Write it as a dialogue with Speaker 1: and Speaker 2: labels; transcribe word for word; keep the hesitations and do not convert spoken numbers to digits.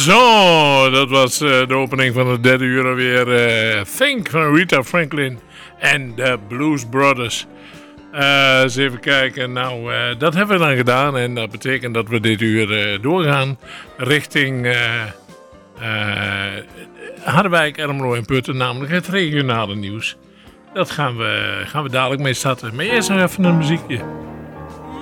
Speaker 1: Zo, dat was uh, de opening van het derde uur alweer. Uh, Think van Rita Franklin en de Blues Brothers. Uh, eens even kijken. Nou, uh, dat hebben we dan gedaan. En dat betekent dat we dit uur uh, doorgaan richting uh, uh, Harderwijk, Ermelo en Putten. Namelijk het regionale nieuws. Dat gaan we, gaan we dadelijk mee starten. Maar eerst nog even een muziekje.